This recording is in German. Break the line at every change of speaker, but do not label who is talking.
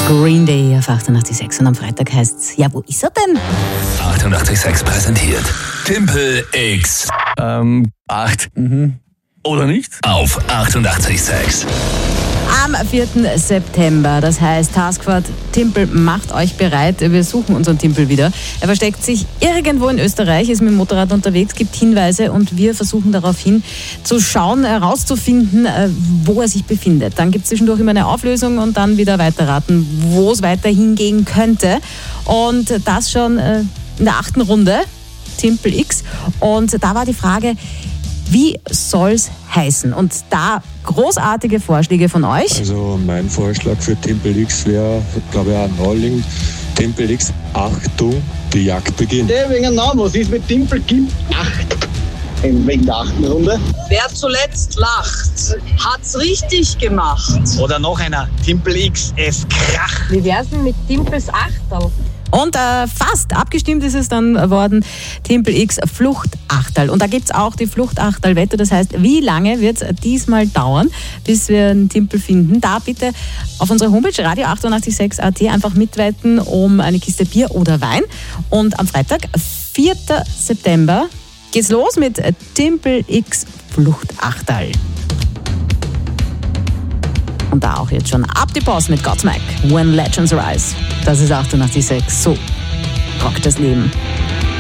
Green Day auf 88,6 und am Freitag heißt es, ja, wo ist er denn?
88,6 präsentiert Tempel X
8. Oder nicht?
auf 88,6.
Am 4. September, das heißt Taskfahrt Timpel, macht euch bereit, wir suchen unseren Timpel wieder. Er versteckt sich irgendwo in Österreich, ist mit dem Motorrad unterwegs, gibt Hinweise und wir versuchen daraufhin zu schauen, herauszufinden, wo er sich befindet. Dann gibt es zwischendurch immer eine Auflösung und dann wieder weiterraten, wo es weiter hingehen könnte. Und das schon in der 8. Runde, Timpel X. Und da war die Frage, wie soll's heißen? Und da großartige Vorschläge von euch.
Also mein Vorschlag für Tempel X wäre, glaube ich, auch naheliegend. Tempel X, Achtung, die Jagd beginnt.
Ja, wegen Namen, was ist mit Timpel gibt? 8. Wegen der 8. Runde.
Wer zuletzt lacht, hat's richtig gemacht.
Oder noch einer, Timpel X, es kracht.
Wie wär's denn mit Timpels Achterl?
Und fast abgestimmt ist es dann worden, Timpel X Fluchtachterl. Und da gibt es auch die Fluchtachterl-Wette. Das heißt, wie lange wird es diesmal dauern, bis wir einen Timpel finden? Da bitte auf unserer Homepage radio886.at einfach mitwetten um eine Kiste Bier oder Wein. Und am Freitag, 4. September, geht's los mit Timpel X Fluchtachterl. Und da auch jetzt schon ab die Post mit Godsmack, When Legends Rise. Das ist 88,6. So rockt das Leben.